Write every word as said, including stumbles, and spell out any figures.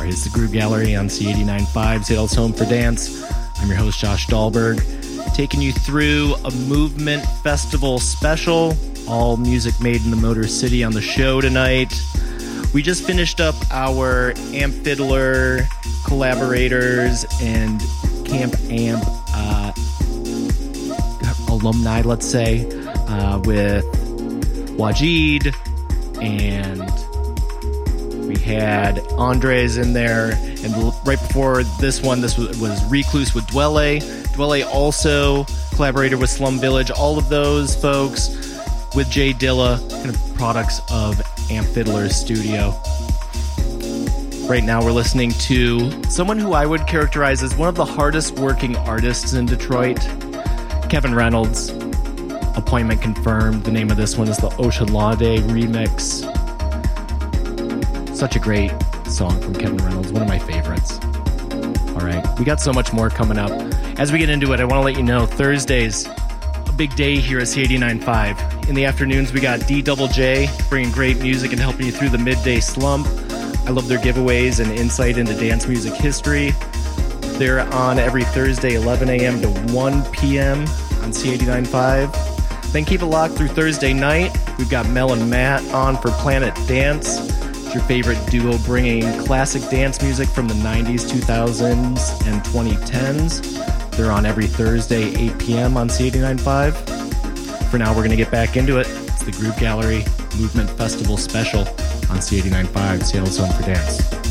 It's the Groove Gallery on C eighty-nine point five, Seattle's home for dance. I'm your host, Josh Dahlberg, taking you through a Movement Festival special. All music made in the Motor City on the show tonight. We just finished up our Amp Fiddler collaborators and Camp Amp uh, alumni, let's say, uh, with Wajid, and we had Andres in there, and right before this one, this was, was Recluse with Dwelle. Dwelle also collaborated with Slum Village. All of those folks with Jay Dilla, kind of products of Amp Fiddler's studio. Right now we're listening to someone who I would characterize as one of the hardest working artists in Detroit, Kevin Reynolds. Appointment confirmed. The name of this one is the Oceanlade remix. Such a great song from Kevin Reynolds, one of my favorites. All right, we got so much more coming up. As we get into it, I want to let you know, Thursdays, a big day here at C eighty-nine point five. In the afternoons, we got D Double J, bringing great music and helping you through the midday slump. I love their giveaways and insight into dance music history. They're on every Thursday, eleven a.m. to one p.m. on C eighty-nine point five. Then keep it locked through Thursday night. We've got Mel and Matt on for Planet Dance. Your favorite duo bringing classic dance music from the nineties, two thousands, and twenty tens. They're on every Thursday, eight p.m. on C eighty-nine point five. For now, we're going to get back into it. It's the Groove Gallery Movement Festival Special on C eighty-nine point five, Seattle's home for dance.